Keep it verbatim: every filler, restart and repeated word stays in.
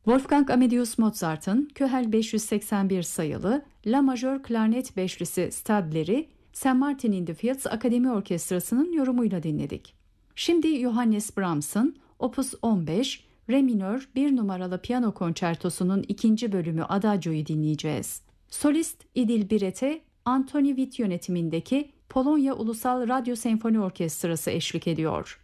Wolfgang Amadeus Mozart'ın Köhel beş yüz seksen bir sayılı La Majör Klarnet Beşlisi Stadler'i Saint Martin in the Fields Akademi Orkestrası'nın yorumuyla dinledik. Şimdi Johannes Brahms'ın Opus on beş Re minör bir numaralı piyano konçertosunun ikinci bölümü Adagio'yu dinleyeceğiz. Solist İdil Biret'e Antoni Witt yönetimindeki Polonya Ulusal Radyo Senfoni Orkestrası eşlik ediyor.